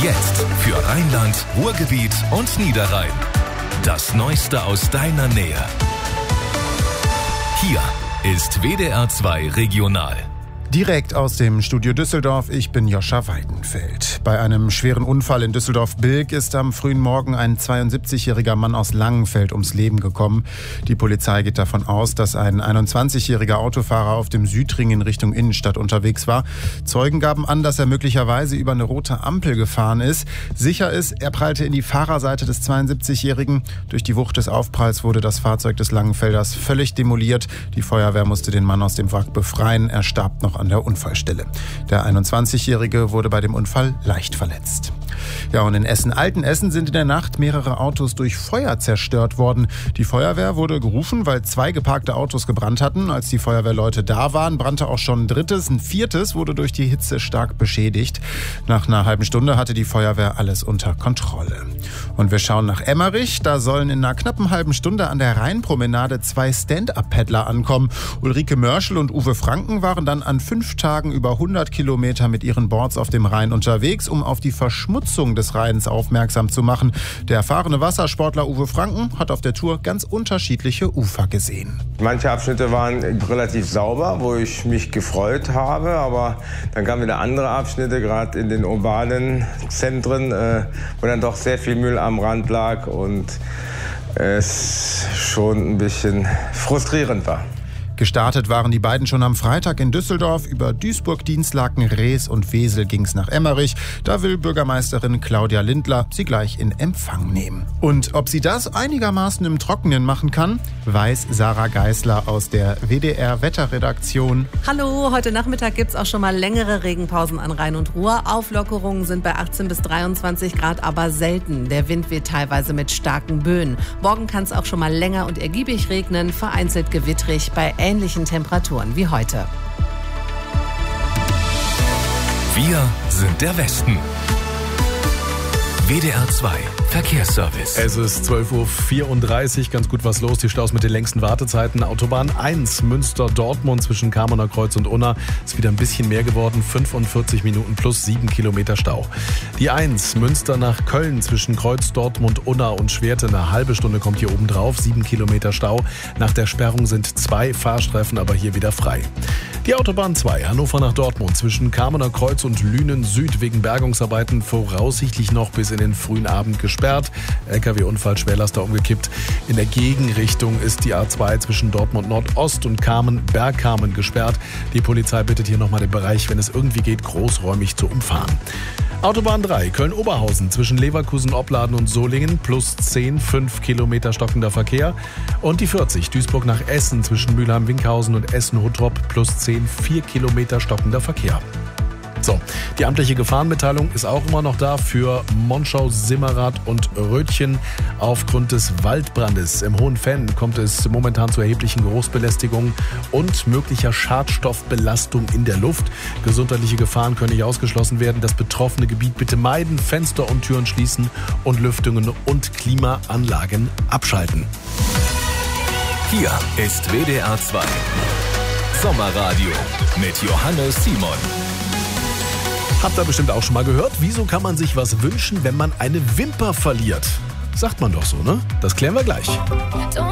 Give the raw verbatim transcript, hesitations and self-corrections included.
Jetzt für Rheinland, Ruhrgebiet und Niederrhein. Das Neueste aus deiner Nähe. Hier ist W D R zwei Regional. Direkt aus dem Studio Düsseldorf, ich bin Joscha Weidenfeld. Bei einem schweren Unfall in Düsseldorf-Bilk ist am frühen Morgen ein zweiundsiebzigjähriger Mann aus Langenfeld ums Leben gekommen. Die Polizei geht davon aus, dass ein einundzwanzigjähriger Autofahrer auf dem Südring in Richtung Innenstadt unterwegs war. Zeugen gaben an, dass er möglicherweise über eine rote Ampel gefahren ist. Sicher ist, er prallte in die Fahrerseite des zweiundsiebzigjährigen. Durch die Wucht des Aufpralls wurde das Fahrzeug des Langenfelders völlig demoliert. Die Feuerwehr musste den Mann aus dem Wrack befreien. Er starb noch an der Unfallstelle. Der einundzwanzigjährige wurde bei dem Unfall leicht verletzt. Ja, und in Essen-Altenessen sind in der Nacht mehrere Autos durch Feuer zerstört worden. Die Feuerwehr wurde gerufen, weil zwei geparkte Autos gebrannt hatten. Als die Feuerwehrleute da waren, brannte auch schon ein drittes. Ein viertes wurde durch die Hitze stark beschädigt. Nach einer halben Stunde hatte die Feuerwehr alles unter Kontrolle. Und wir schauen nach Emmerich. Da sollen in einer knappen halben Stunde an der Rheinpromenade zwei Stand-Up-Paddler ankommen. Ulrike Mörschel und Uwe Franken waren dann an fünf Tagen über hundert Kilometer mit ihren Boards auf dem Rhein unterwegs, um auf die Verschmutzung des Rheins aufmerksam zu machen. Der erfahrene Wassersportler Uwe Franken hat auf der Tour ganz unterschiedliche Ufer gesehen. Manche Abschnitte waren relativ sauber, wo ich mich gefreut habe, aber dann kamen wieder andere Abschnitte, gerade in den urbanen Zentren, wo dann doch sehr viel Müll am Rand lag und es schon ein bisschen frustrierend war. Gestartet waren die beiden schon am Freitag in Düsseldorf. Über Duisburg, Dinslaken, Rees und Wesel ging es nach Emmerich. Da will Bürgermeisterin Claudia Lindler sie gleich in Empfang nehmen. Und ob sie das einigermaßen im Trockenen machen kann, weiß Sarah Geisler aus der W D R-Wetterredaktion. Hallo, heute Nachmittag gibt es auch schon mal längere Regenpausen an Rhein und Ruhr. Auflockerungen sind bei achtzehn bis dreiundzwanzig Grad aber selten. Der Wind weht teilweise mit starken Böen. Morgen kann es auch schon mal länger und ergiebig regnen, vereinzelt gewittrig bei ähnlichen Temperaturen wie heute. Wir sind der Westen. W D R zwei Verkehrsservice. Es ist zwölf Uhr vierunddreißig, ganz gut was los. Die Staus mit den längsten Wartezeiten. Autobahn eins, Münster-Dortmund zwischen Kamener Kreuz und Unna. Ist wieder ein bisschen mehr geworden. fünfundvierzig Minuten plus sieben Kilometer Stau. Die eins, Münster nach Köln zwischen Kreuz, Dortmund, Unna und Schwerte. Eine halbe Stunde kommt hier oben drauf. sieben Kilometer Stau. Nach der Sperrung sind zwei Fahrstreifen aber hier wieder frei. Die Autobahn zwei, Hannover nach Dortmund zwischen Kamener Kreuz und Lünen Süd wegen Bergungsarbeiten voraussichtlich noch bis in den frühen Abend gesperrt. L K W-Unfall, Schwerlaster umgekippt. In der Gegenrichtung ist die A zwei zwischen Dortmund Nordost und Kamen, Bergkamen gesperrt. Die Polizei bittet hier nochmal den Bereich, wenn es irgendwie geht, großräumig zu umfahren. Autobahn drei, Köln-Oberhausen zwischen Leverkusen, Opladen und Solingen plus zehn, fünf Kilometer stockender Verkehr. Und die vierzig, Duisburg nach Essen zwischen Mülheim-Winkhausen und Essen-Huttrop plus zehn, vier Kilometer stockender Verkehr. So, die amtliche Gefahrenmitteilung ist auch immer noch da für Monschau, Simmerath und Rötchen. Aufgrund des Waldbrandes im Hohenfenn kommt es momentan zu erheblichen Geruchsbelästigungen und möglicher Schadstoffbelastung in der Luft. Gesundheitliche Gefahren können nicht ausgeschlossen werden. Das betroffene Gebiet bitte meiden, Fenster und Türen schließen und Lüftungen und Klimaanlagen abschalten. Hier ist W D R zwei Sommerradio mit Johannes Simon. Habt ihr bestimmt auch schon mal gehört, wieso kann man sich was wünschen, wenn man eine Wimper verliert? Sagt man doch so, ne? Das klären wir gleich.